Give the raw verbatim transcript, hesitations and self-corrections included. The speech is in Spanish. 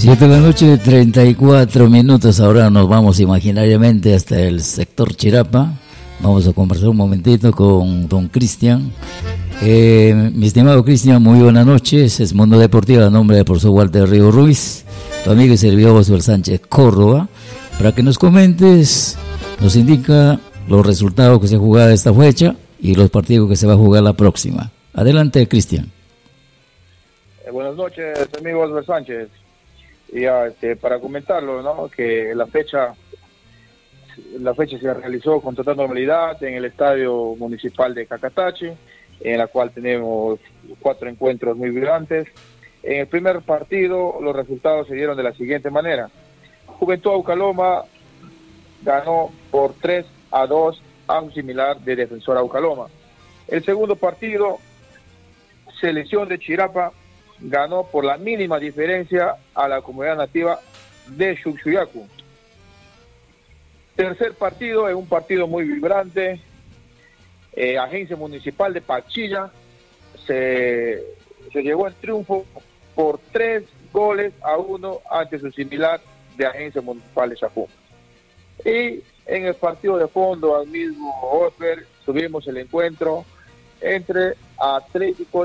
Siete de la noche, treinta y cuatro minutos. Ahora nos vamos imaginariamente hasta el sector Chirapa. Vamos a conversar un momentito con don Cristian. Eh, mi estimado Cristian, muy buenas noches. Es Mundo Deportivo a nombre del profesor Walter Río Ruiz, tu amigo y servidor Osvaldo Sánchez Córdoba, para que nos comentes, nos indica los resultados que se ha jugado esta fecha y los partidos que se va a jugar la próxima. Adelante, Cristian. Eh, buenas noches, amigo Osvaldo Sánchez. Y ya, este, para comentarlo, ¿no? Que la fecha la fecha se realizó con total normalidad en el Estadio Municipal de Cacatache, en la cual tenemos cuatro encuentros muy vibrantes. En el primer partido los resultados se dieron de la siguiente manera. Juventud Aucaloma ganó por tres a dos a un similar de Defensor Aucaloma. El segundo partido, Selección de Chirapa ganó por la mínima diferencia a la comunidad nativa de Xuxuyacu. Tercer partido es un partido muy vibrante. Eh, Agencia Municipal de Pachilla se, se llevó el triunfo por tres goles a uno ante su similar de Agencia Municipal de Chapú. Y en el partido de fondo, al mismo Osper, tuvimos el encuentro entre Atlético